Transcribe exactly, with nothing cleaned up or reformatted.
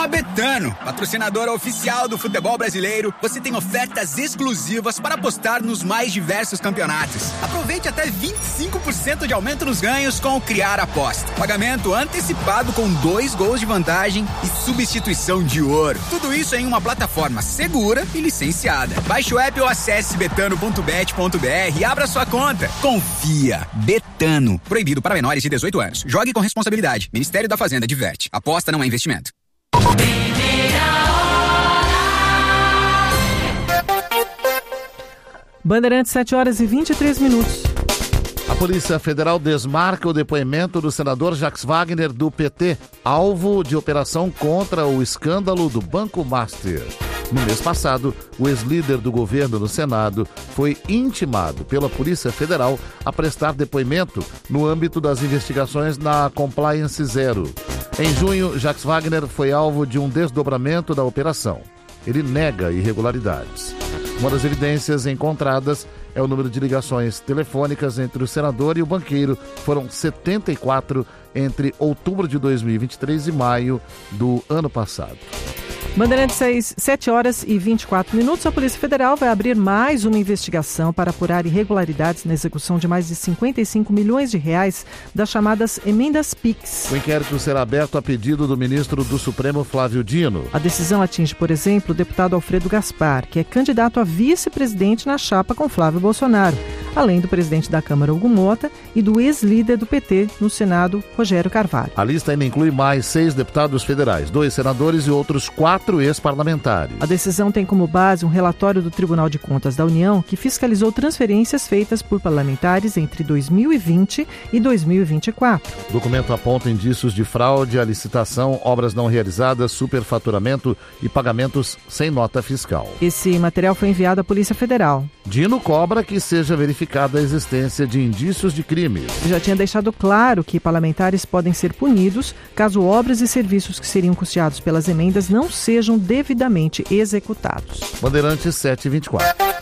a Betano, patrocinadora oficial do futebol brasileiro, você tem ofertas exclusivas para apostar nos mais diversos campeonatos. Aproveite até vinte e cinco por cento de aumento nos ganhos com o Criar Aposta. Pagamento antecipado com dois gols de vantagem e substituição de ouro. Tudo isso em uma plataforma segura e licenciada. Baixe o app ou acesse betano ponto bet ponto br e abra sua conta. Confia. Betano. Proibido para menores de dezoito anos. Jogue com responsabilidade. Ministério da Fazenda diverte. Aposta não é investimento. Bandeirantes, sete horas e vinte e três minutos. A Polícia Federal desmarca o depoimento do senador Jacques Wagner do P T, alvo de operação contra o escândalo do Banco Master. No mês passado, o ex-líder do governo no Senado foi intimado pela Polícia Federal a prestar depoimento no âmbito das investigações na Compliance Zero. Em junho, Jacques Wagner foi alvo de um desdobramento da operação. Ele nega irregularidades. Uma das evidências encontradas é o número de ligações telefônicas entre o senador e o banqueiro. Foram setenta e quatro entre outubro de dois mil e vinte e três e maio do ano passado. Bandeirantes, sete horas e vinte e quatro minutos. A Polícia Federal vai abrir mais uma investigação para apurar irregularidades na execução de mais de cinquenta e cinco milhões de reais das chamadas emendas Pix. O inquérito será aberto a pedido do ministro do Supremo, Flávio Dino. A decisão atinge, por exemplo, o deputado Alfredo Gaspar, que é candidato a vice-presidente na chapa com Flávio Bolsonaro, além do presidente da Câmara, Hugo Mota, e do ex-líder do P T no Senado, Rogério Carvalho. A lista ainda inclui mais seis deputados federais, dois senadores e outros quatro ex-parlamentares. A decisão tem como base um relatório do Tribunal de Contas da União que fiscalizou transferências feitas por parlamentares entre dois mil e vinte e dois mil e vinte e quatro. O documento aponta indícios de fraude à licitação, obras não realizadas, superfaturamento e pagamentos sem nota fiscal. Esse material foi enviado à Polícia Federal. Dino cobra que seja verificada a existência de indícios de crimes. Já tinha deixado claro que parlamentares podem ser punidos caso obras e serviços que seriam custeados pelas emendas não sejam devidamente executados. Bandeirantes sete e vinte e quatro.